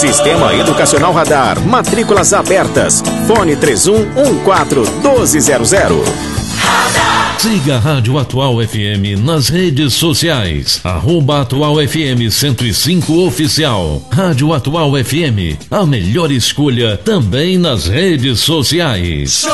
Sistema Educacional Radar. Matrículas abertas. Fone 3114-1200. Siga a Rádio Atual FM nas redes sociais. @Atual FM 105 Oficial. Rádio Atual FM, a melhor escolha também nas redes sociais.